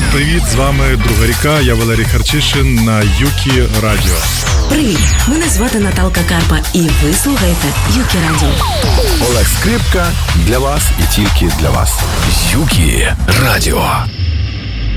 Привіт, з вами Друга ріка, я Валерій Харчишин на Юкі Радіо. Привіт, мене звати Наталка Карпа і ви слухаєте Юкі Радіо. Олег Скрипка для вас і тільки для вас. Юкі Радіо.